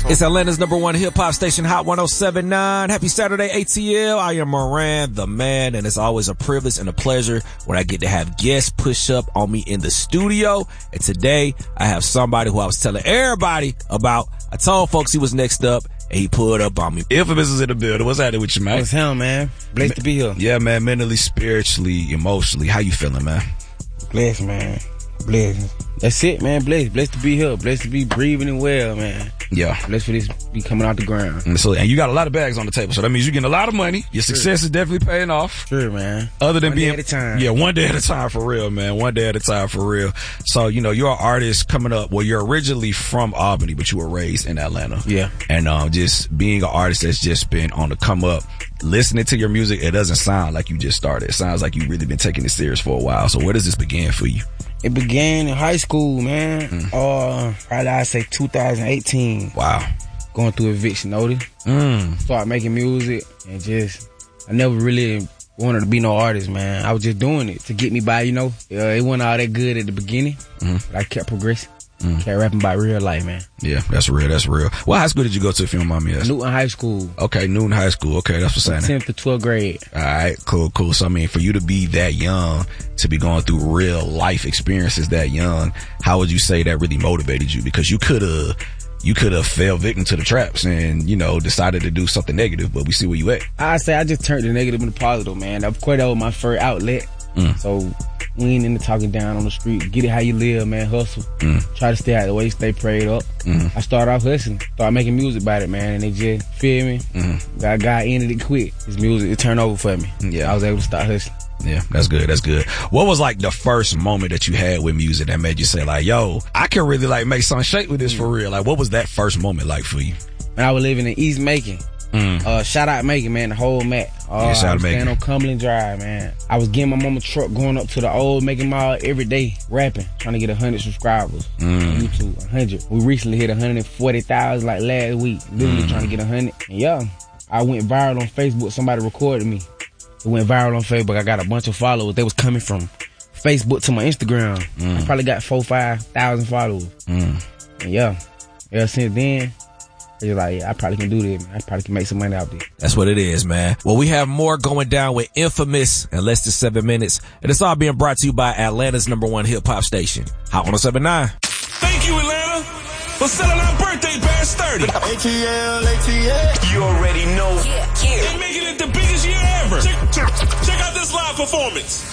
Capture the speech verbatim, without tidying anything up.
It's Atlanta's number one hip-hop station, Hot one oh seven point nine. Happy Saturday, A T L. I am Moran, the man, and it's always a privilege and a pleasure when I get to have guests push up on me in the studio. And today, I have somebody who I was telling everybody about. I told folks he was next up, and he pulled up on me. Infamous is in the building. What's happening with you, man? It's him, man. Blessed to be here. Yeah, man. Mentally, spiritually, emotionally. How you feeling, man? Blessed, man. Blessed. That's it, man. Blessed. Blessed to be here. Blessed to be breathing and well, man. Yeah. Blessed for this be coming out the ground. And so, and you got a lot of bags on the table, so that means you're getting a lot of money. Your success sure. is definitely paying off. Sure, man. Other than one being, day at a time. Yeah, one day at a time for real, man. One day at a time for real. So, you know, you're an artist coming up. Well, you're originally from Albany, but you were raised in Atlanta. Yeah. And um, just being an artist that's just been on the come up. Listening to your music, it doesn't sound like you just started. It sounds like you've really been taking it serious for a while. So, where does this begin for you? It began in high school, man. Mm. Uh, probably I'd say two thousand eighteen. Wow. Going through eviction notice. Mm. Started making music and just, I never really wanted to be no artist, man. I was just doing it to get me by, you know. Uh, it wasn't all that good at the beginning, Mm. but I kept progressing. Mm. Kept rapping about real life, man. Yeah, that's real. That's real. What high school did you go to, if you don't mind me asking? Newton High School. Okay, Newton High School. Okay, that's what's saying. tenth to twelfth grade. All right, cool, cool. So, I mean, for you to be that young, to be going through real life experiences that young, how would you say that really motivated you? Because you could have, you could have fell victim to the traps and, you know, decided to do something negative, but we see where you at. I say I just turned the negative into positive, man. Of course, that was my first outlet. Mm. So we ain't into talking down on the street. Get it how you live, man. Hustle. Mm. Try to stay out of the way, stay prayed up. Mm. I started off hustling. Started making music about it, man. And they just, feel me? Mm. God, God ended it quick. His music, it turned over for me. Yeah. I was able to start hustling. Yeah, that's good. That's good. What was like the first moment that you had with music that made you say like, yo, I can really like make something shake with this for real? Like, what was that first moment like for you? When I was living in East Macon. Mm. Uh, shout out Macon, man, the whole Mac. Uh, Yeah, shout out I was Macon. staying on Cumberland Drive, man. I was getting my mama truck going up to the old Macon Mall every day, rapping, trying to get one hundred subscribers Mm. on YouTube. one hundred. We recently hit one hundred forty thousand like last week, literally Mm. trying to get one hundred. And yeah, I went viral on Facebook. Somebody recorded me. It went viral on Facebook. I got a bunch of followers. They was coming from Facebook to my Instagram. Mm. I probably got four, five thousand followers. Mm. And yeah, ever since then, it's like, yeah, I probably can do this, man. I probably can make some money out there. That's what it is, man. Well, we have more going down with Infamous in less than seven minutes. And it's all being brought to you by Atlanta's number one hip-hop station, Hot one oh seven point nine. Thank you, Atlanta, for selling our birthday past thirty. A T L, A T L. You already know. Yeah, yeah. And making it the biggest year ever. Check, check, check out this live performance.